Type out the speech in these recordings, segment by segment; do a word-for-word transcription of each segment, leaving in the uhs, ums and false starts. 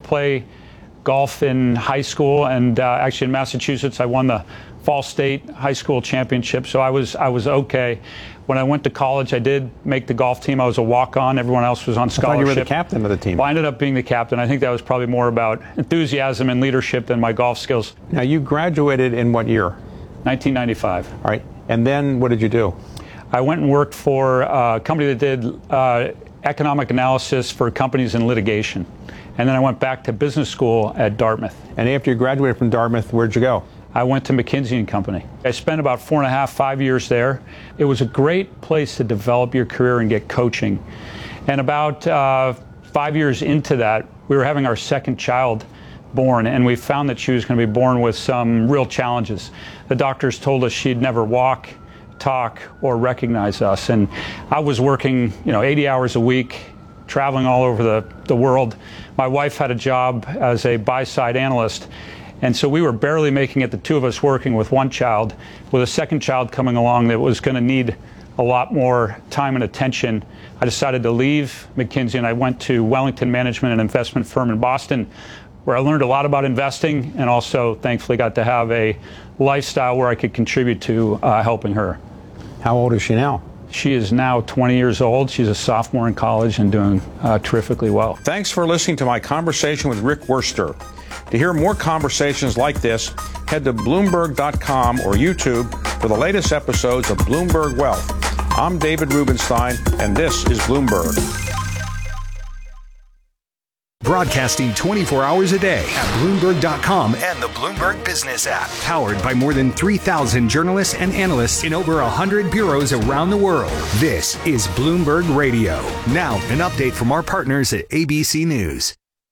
play golf in high school, and uh, actually in Massachusetts, I won the Fall State High School Championship, so I was I was okay. When I went to college, I did make the golf team. I was a walk-on. Everyone else was on scholarship. I thought you were the captain of the team. Well, I ended up being the captain. I think that was probably more about enthusiasm and leadership than my golf skills. Now, you graduated in what year? nineteen ninety-five. All right. And then what did you do? I went and worked for a company that did uh, economic analysis for companies in litigation. And then I went back to business school at Dartmouth. And after you graduated from Dartmouth, where'd you go? I went to McKinsey and Company. I spent about four and a half, five years there. It was a great place to develop your career and get coaching. And about uh, five years into that, we were having our second child born, and we found that she was going to be born with some real challenges. The doctors told us she'd never walk, talk, or recognize us. And I was working, you know, eighty hours a week, traveling all over the, the world. My wife had a job as a buy-side analyst. And so we were barely making it, the two of us working with one child, with a second child coming along that was going to need a lot more time and attention. I decided to leave McKinsey, and I went to Wellington Management, an investment firm in Boston, where I learned a lot about investing and also thankfully got to have a lifestyle where I could contribute to uh, helping her. How old is she now? She is now twenty years old. She's a sophomore in college and doing uh, terrifically well. Thanks for listening to my conversation with Rick Wurster. To hear more conversations like this, head to Bloomberg dot com or YouTube for the latest episodes of Bloomberg Wealth. I'm David Rubenstein, and this is Bloomberg. Broadcasting twenty-four hours a day at Bloomberg dot com and the Bloomberg Business app. Powered by more than three thousand journalists and analysts in over one hundred bureaus around the world. This is Bloomberg Radio. Now, an update from our partners at A B C News.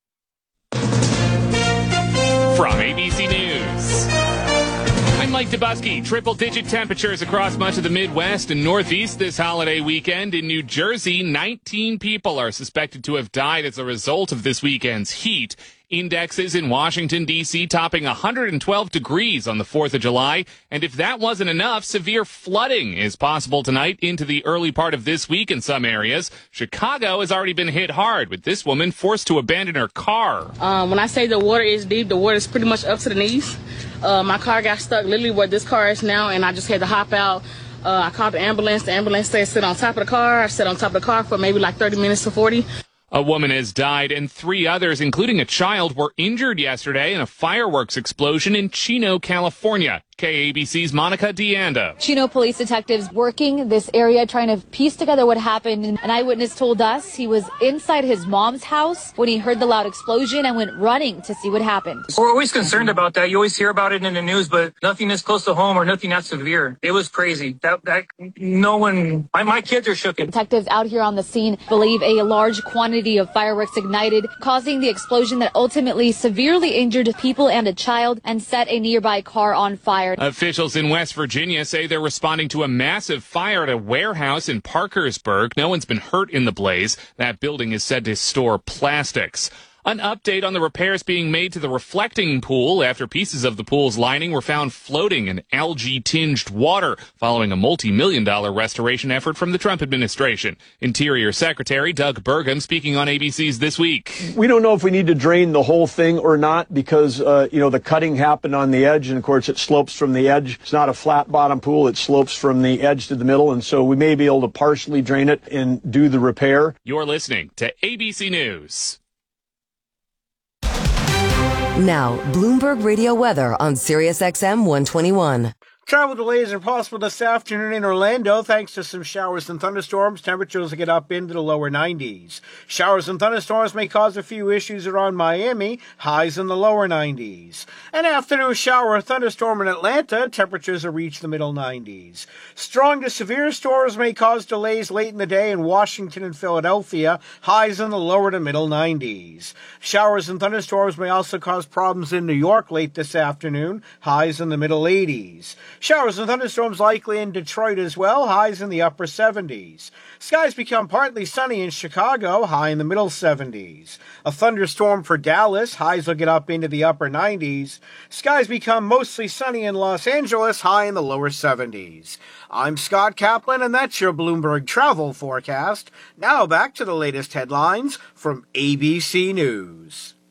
From A B C News, I'm Mike Dubusky. Triple-digit temperatures across much of the Midwest and Northeast this holiday weekend. In New Jersey, nineteen people are suspected to have died as a result of this weekend's heat. Indexes in Washington, D C topping one hundred twelve degrees on the fourth of July. And if that wasn't enough, severe flooding is possible tonight into the early part of this week in some areas. Chicago has already been hit hard, with this woman forced to abandon her car. Um, when I say the water is deep, the water is pretty much up to the knees. Uh, my car got stuck literally where this car is now, and I just had to hop out. Uh, I called the ambulance. The ambulance said sit on top of the car. I sat on top of the car for maybe like thirty minutes to forty. A woman has died and three others, including a child, were injured yesterday in a fireworks explosion in Chino, California. K A B C's Monica DeAnda. Chino police detectives working this area trying to piece together what happened. An eyewitness told us he was inside his mom's house when he heard the loud explosion and went running to see what happened. We're always concerned about that. You always hear about it in the news, but nothing this close to home or nothing that severe. It was crazy. That that no one, my, my kids are shook. Detectives out here on the scene believe a large quantity of fireworks ignited, causing the explosion that ultimately severely injured people and a child and set a nearby car on fire. Officials in West Virginia say they're responding to a massive fire at a warehouse in Parkersburg. No one's been hurt in the blaze. That building is said to store plastics. An update on the repairs being made to the reflecting pool after pieces of the pool's lining were found floating in algae-tinged water following a multi-million dollar restoration effort from the Trump administration. Interior Secretary Doug Burgum speaking on A B C's This Week. We don't know if we need to drain the whole thing or not because, uh, you know, the cutting happened on the edge, and, of course, it slopes from the edge. It's not a flat-bottom pool. It slopes from the edge to the middle, and so we may be able to partially drain it and do the repair. You're listening to A B C News. Now, Bloomberg Radio weather on Sirius X M one twenty-one. Travel delays are possible this afternoon in Orlando thanks to some showers and thunderstorms. Temperatures will get up into the lower nineties. Showers and thunderstorms may cause a few issues around Miami, highs in the lower nineties. An afternoon shower or thunderstorm in Atlanta, temperatures will reach the middle nineties. Strong to severe storms may cause delays late in the day in Washington and Philadelphia, highs in the lower to middle nineties. Showers and thunderstorms may also cause problems in New York late this afternoon, highs in the middle eighties. Showers and thunderstorms likely in Detroit as well, highs in the upper seventies. Skies become partly sunny in Chicago, high in the middle seventies. A thunderstorm for Dallas, highs will get up into the upper nineties. Skies become mostly sunny in Los Angeles, high in the lower seventies. I'm Scott Kaplan, and that's your Bloomberg travel forecast. Now back to the latest headlines from A B C News.